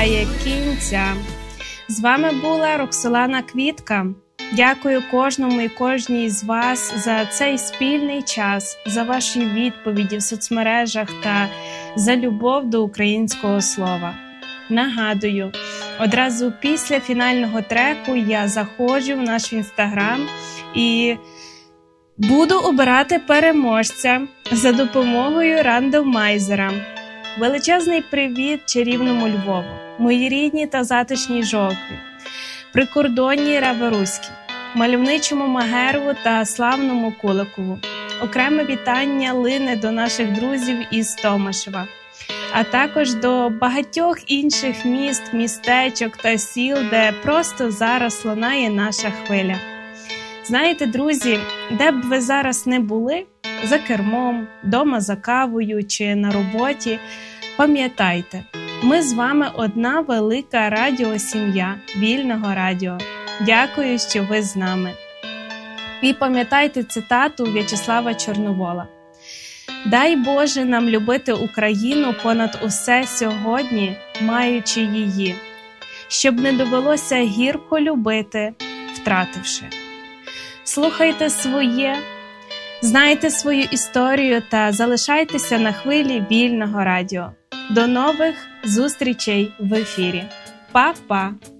добігає кінця. З вами була Роксолана Квітка. Дякую кожному і кожній з вас за цей спільний час, за ваші відповіді в соцмережах та за любов до українського слова. Нагадую, одразу після фінального треку я заходжу в наш інстаграм і буду обирати переможця за допомогою рандомайзера. Величезний привіт чарівному Львову, мої рідні та затишні Жовкві, прикордонній Раворуській, мальовничому Магерову та славному Куликову. Окреме вітання лине до наших друзів із Томашева, а також до багатьох інших міст, містечок та сіл, де просто зараз лунає наша хвиля. Знаєте, друзі, де б ви зараз не були, за кермом, дома за кавою чи на роботі, пам'ятайте, ми з вами одна велика радіосім'я Вільного радіо. Дякую, що ви з нами. І пам'ятайте цитату В'ячеслава Чорновола. «Дай Боже нам любити Україну понад усе сьогодні, маючи її, щоб не довелося гірко любити, втративши». Слухайте своє, знайте свою історію та залишайтеся на хвилі Вільного радіо. До нових зустрічей в ефірі. Па-па!